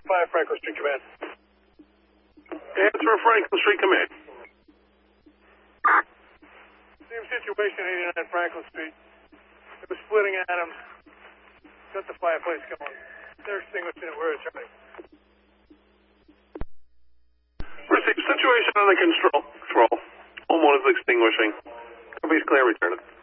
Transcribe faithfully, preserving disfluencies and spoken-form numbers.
five, Franklin Street Command. Answer Franklin Street Command. Same situation, eighty-nine Franklin Street. It was splitting atoms. Got the fireplace going. They're extinguishing it. We're returning. Received. Situation under control. Control. Homeowner's extinguishing. Company's clear. Returning.